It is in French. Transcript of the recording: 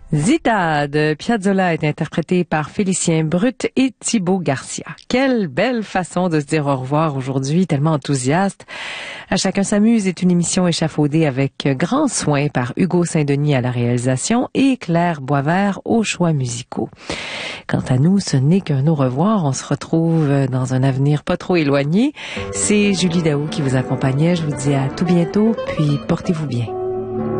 Zita de Piazzolla est interprétée par Félicien Brut et Thibaut Garcia. Quelle belle façon de se dire au revoir aujourd'hui, tellement enthousiaste. À chacun s'amuse est une émission échafaudée avec grand soin par Hugo Saint-Denis à la réalisation et Claire Boisvert aux choix musicaux. Quant à nous, ce n'est qu'un au revoir. On se retrouve dans un avenir pas trop éloigné. C'est Julie Daou qui vous accompagnait. Je vous dis à tout bientôt, puis portez-vous bien.